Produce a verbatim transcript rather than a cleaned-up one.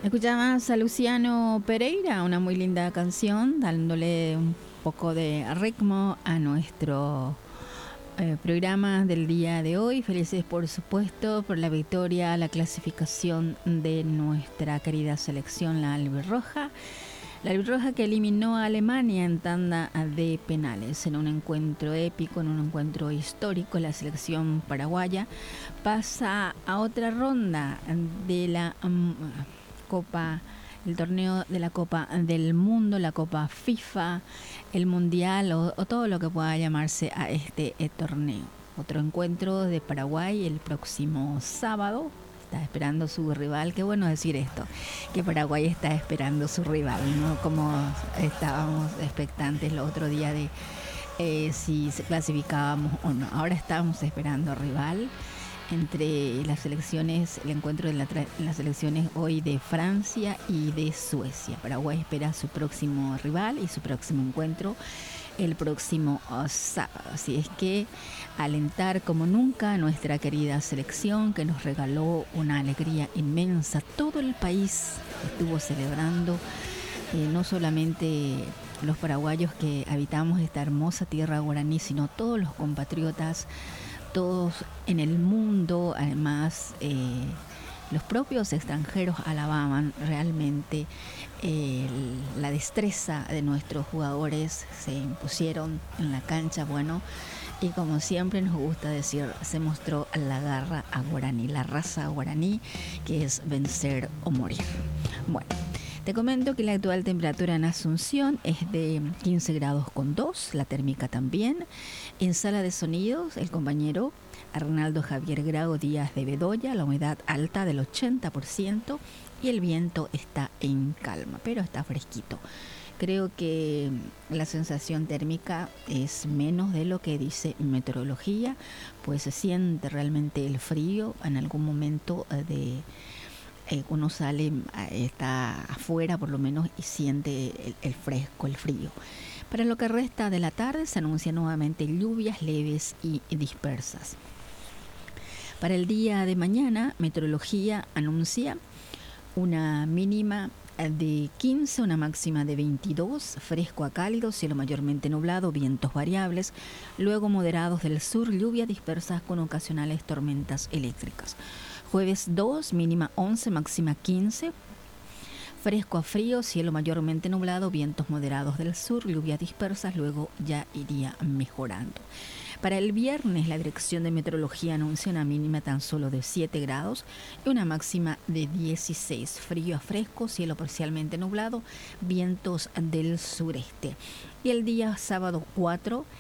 Escuchabas a Luciano Pereira, una muy linda canción, dándole un poco de ritmo a nuestro eh, programa del día de hoy. Felices, por supuesto, por la victoria, la clasificación de nuestra querida selección, la albirroja. La albirroja que eliminó a Alemania en tanda de penales en un encuentro épico, en un encuentro histórico. La selección paraguaya pasa a otra ronda de la um, Copa, el torneo de la Copa del Mundo, la Copa FIFA, el Mundial o, o todo lo que pueda llamarse a este eh, torneo. Otro encuentro de Paraguay el próximo sábado. Está esperando su rival. Qué bueno decir esto, que Paraguay está esperando su rival, ¿no? Como estábamos expectantes el otro día de eh, si se clasificábamos o no. Ahora estamos esperando rival entre las selecciones, el encuentro de la tra- las selecciones hoy de Francia y de Suecia. Paraguay espera su próximo rival y su próximo encuentro el próximo uh, sábado. Así es que alentar como nunca a nuestra querida selección que nos regaló una alegría inmensa. Todo el país estuvo celebrando, eh, no solamente los paraguayos que habitamos esta hermosa tierra guaraní, sino todos los compatriotas, todos en el mundo. Además, eh, los propios extranjeros alababan realmente eh, la destreza de nuestros jugadores. Se impusieron en la cancha, bueno, y como siempre nos gusta decir, se mostró la garra a guaraní, la raza guaraní, que es vencer o morir. Bueno, te comento que la actual temperatura en Asunción es de quince grados con dos, la térmica también. En sala de sonidos, el compañero Arnaldo Javier Grau Díaz de Bedoya, la humedad alta del ochenta por ciento y el viento está en calma, pero está fresquito. Creo que la sensación térmica es menos de lo que dice meteorología, pues se siente realmente el frío en algún momento de... Eh, uno sale, está afuera por lo menos y siente el, el fresco, el frío. Para lo que resta de la tarde se anuncian nuevamente lluvias leves y dispersas. Para el día de mañana, meteorología anuncia una mínima de quince, una máxima de veintidós, fresco a cálido, cielo mayormente nublado, vientos variables, luego moderados del sur, lluvias dispersas con ocasionales tormentas eléctricas. Jueves dos, mínima once, máxima quince, fresco a frío, cielo mayormente nublado, vientos moderados del sur, lluvias dispersas, luego ya iría mejorando. Para el viernes, la Dirección de Meteorología anuncia una mínima tan solo de siete grados y una máxima de dieciséis. Frío a fresco, cielo parcialmente nublado, vientos del sureste. Y el día sábado cuatro,